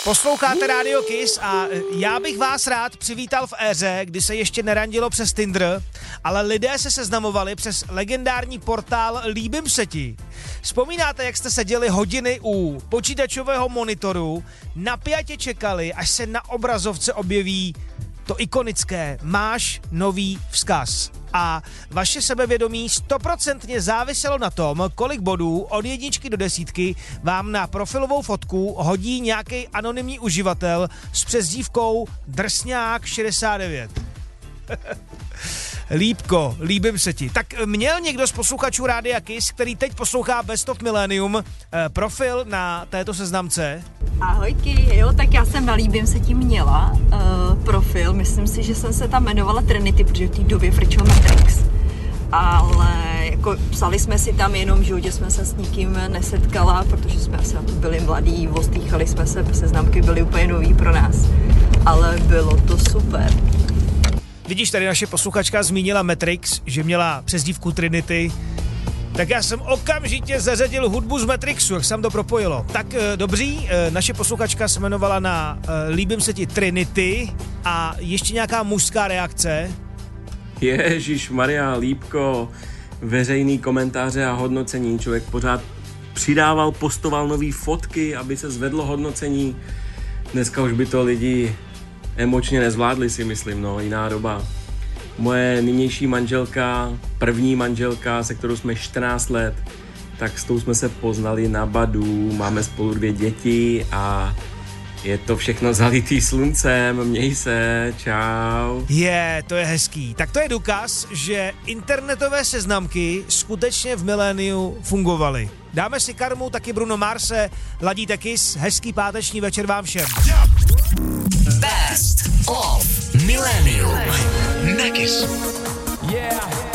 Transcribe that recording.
Posloucháte Radio Kiss a já bych vás rád přivítal v éře, kdy se ještě nerandilo přes Tinder, ale lidé se seznamovali přes legendární portál Líbím se ti. Vzpomínáte, jak jste seděli hodiny u počítačového monitoru, napjatě čekali, až se na obrazovce objeví to ikonické máš nový vzkaz. A vaše sebevědomí 100% záviselo na tom, kolik bodů od 1 do 10 vám na profilovou fotku hodí nějaký anonymní uživatel s přezdívkou Drsňák69. Lípko, líbím se ti. Tak měl někdo z posluchačů Rádia Kiss, který teď poslouchá Best of Millennium, profil na této seznamce? Ahojky, jo, tak já jsem na Líbím se ti měla profil, myslím si, že jsem se tam jmenovala Trinity, protože v té době frčel Matrix. Ale jako psali jsme si tam jenom, v životě jsme se s nikým nesetkala, protože jsme asi na to byli mladí, ostýchali jsme se, seznamky byly úplně nový pro nás, ale bylo to super. Vidíš, tady naše posluchačka zmínila Matrix, že měla přezdívku Trinity, tak já jsem okamžitě zařadil hudbu z Matrixu, jak se tam to propojilo. Tak dobří, naše posluchačka se jmenovala na Líbím se ti Trinity a ještě nějaká mužská reakce. Ježišmarja, Lípko, veřejný komentáře a hodnocení, člověk pořád přidával, postoval nový fotky, aby se zvedlo hodnocení. Dneska už by to lidi emočně nezvládli, si myslím, no, jiná doba. Moje nynější manželka, první manželka, se kterou jsme 14 let, tak s tou jsme se poznali na Badu, máme spolu 2 děti a je to všechno zalitý sluncem, měj se, čau. To je hezký. Tak to je důkaz, že internetové seznamky skutečně v miléniu fungovaly. Dáme si karmu, taky Bruno Marse, ladíte Kiss, hezký páteční večer vám všem. Best of Millennium na Kiss. Yeah.